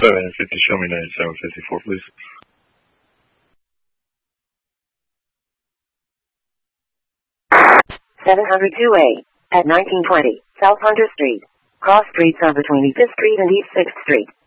750, show me 9754, please. 702A, at 1920, South Hunter Street. Cross streets are between East 5th Street and East 6th Street.